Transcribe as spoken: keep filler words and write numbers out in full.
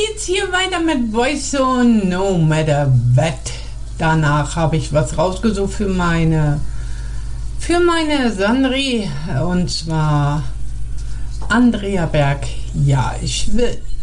geht's hier weiter mit Voice No Matter What. Danach habe ich was rausgesucht für meine für meine Sandri, und zwar Andrea Berg. Ja, ich will.